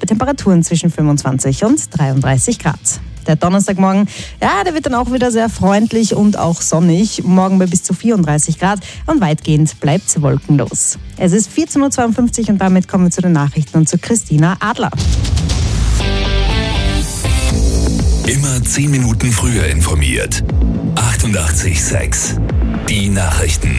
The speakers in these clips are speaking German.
Temperaturen zwischen 25 und 33 Grad. Der Donnerstagmorgen, der wird dann auch wieder sehr freundlich und auch sonnig. Morgen bei bis zu 34 Grad und weitgehend bleibt es wolkenlos. Es ist 14.52 Uhr und damit kommen wir zu den Nachrichten und zu Christina Adler. Immer 10 Minuten früher informiert. 88,6. Die Nachrichten.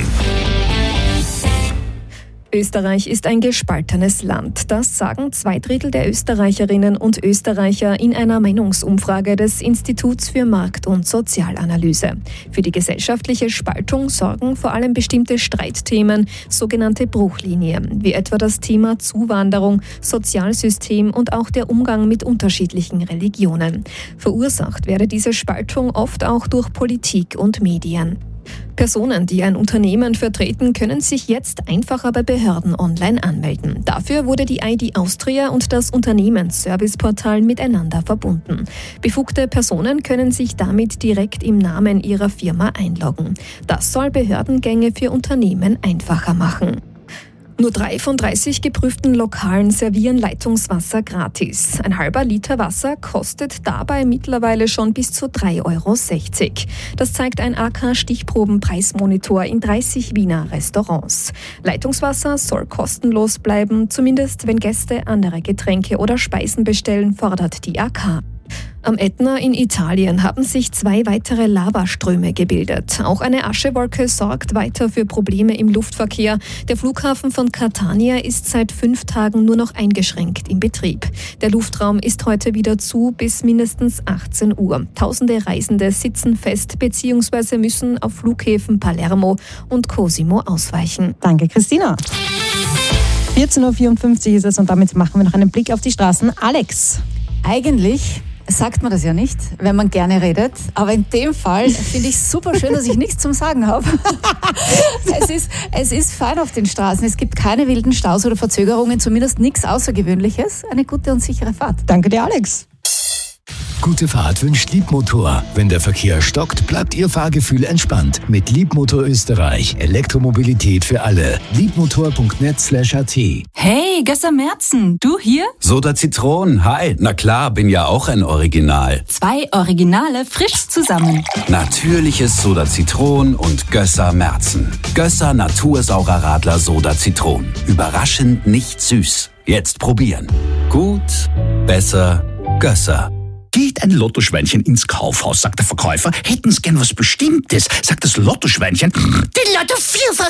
Österreich ist ein gespaltenes Land. Das sagen 2/3 der Österreicherinnen und Österreicher in einer Meinungsumfrage des Instituts für Markt- und Sozialanalyse. Für die gesellschaftliche Spaltung sorgen vor allem bestimmte Streitthemen, sogenannte Bruchlinien, wie etwa das Thema Zuwanderung, Sozialsystem und auch der Umgang mit unterschiedlichen Religionen. Verursacht werde diese Spaltung oft auch durch Politik und Medien. Personen, die ein Unternehmen vertreten, können sich jetzt einfacher bei Behörden online anmelden. Dafür wurde die ID Austria und das Unternehmensserviceportal miteinander verbunden. Befugte Personen können sich damit direkt im Namen ihrer Firma einloggen. Das soll Behördengänge für Unternehmen einfacher machen. Nur 3 von 30 geprüften Lokalen servieren Leitungswasser gratis. Ein halber Liter Wasser kostet dabei mittlerweile schon bis zu 3,60 €. Das zeigt ein AK-Stichprobenpreismonitor in 30 Wiener Restaurants. Leitungswasser soll kostenlos bleiben, zumindest wenn Gäste andere Getränke oder Speisen bestellen, fordert die AK. Am Ätna in Italien haben sich 2 weitere Lavaströme gebildet. Auch eine Aschewolke sorgt weiter für Probleme im Luftverkehr. Der Flughafen von Catania ist seit 5 Tagen nur noch eingeschränkt im Betrieb. Der Luftraum ist heute wieder zu bis mindestens 18 Uhr. Tausende Reisende sitzen fest bzw. müssen auf Flughäfen Palermo und Cosimo ausweichen. Danke, Christina. 14.54 Uhr ist es und damit machen wir noch einen Blick auf die Straßen. Alex. Eigentlich sagt man das ja nicht, wenn man gerne redet. Aber in dem Fall finde ich es super schön, dass ich nichts zum Sagen habe. Es ist fein auf den Straßen. Es gibt keine wilden Staus oder Verzögerungen, zumindest nichts Außergewöhnliches. Eine gute und sichere Fahrt. Danke dir, Alex. Gute Fahrt wünscht Liebmotor. Wenn der Verkehr stockt, bleibt Ihr Fahrgefühl entspannt. Mit Liebmotor Österreich. Elektromobilität für alle. Liebmotor.net/at. Hey, Gösser Merzen, du hier? Soda Zitron, hi. Na klar, bin ja auch ein Original. 2 Originale frisch zusammen. Natürliches Soda Zitron und Gösser Merzen. Gösser Natursaurer Radler Soda Zitron. Überraschend nicht süß. Jetzt probieren. Gut, besser, Gösser. Geht ein Lottoschweinchen ins Kaufhaus, sagt der Verkäufer, hätten's gern was Bestimmtes, sagt das Lottoschweinchen, die Lotto-Vielfach